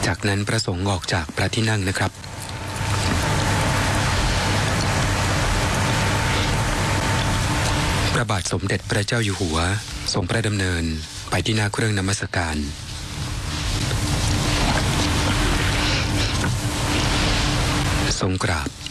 จากนั้นพระสงฆ์ออกจากพระที่นั่งนะครับพระบาทสมเด็จพระเจ้าอยู่หัวทรงพระดำเนินไปที่หน้าเครื่องนมัสการทรงกราบ